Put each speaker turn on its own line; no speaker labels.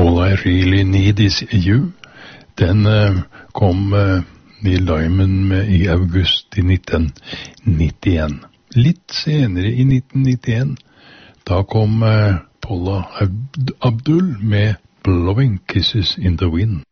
All I Really Need Is You. Den kom Neil Diamond med i august i 1991. Litt senere i 1991, da kom Paula Abdul med Blowing Kisses in the Wind.